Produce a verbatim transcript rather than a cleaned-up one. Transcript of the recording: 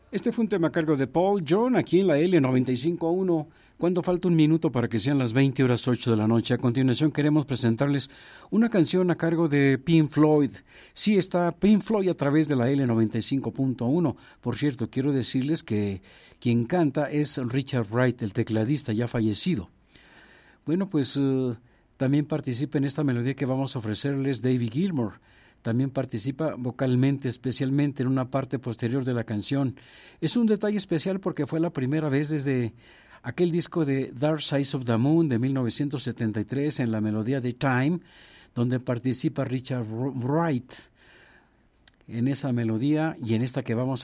Este fue un tema a cargo de Paul John aquí en la L noventa y cinco punto uno. Cuando falta un minuto para que sean las veinte horas ocho de la noche. A continuación queremos presentarles una canción a cargo de Pink Floyd. Sí, está Pink Floyd a través de la L noventa y cinco punto uno. Por cierto, quiero decirles que quien canta es Richard Wright, el tecladista ya fallecido. Bueno, pues uh, también participa en esta melodía que vamos a ofrecerles David Gilmour. También participa vocalmente, especialmente en una parte posterior de la canción. Es un detalle especial porque fue la primera vez desde aquel disco de Dark Side of the Moon de mil novecientos setenta y tres en la melodía de Time, donde participa Richard Wright en esa melodía y en esta que vamos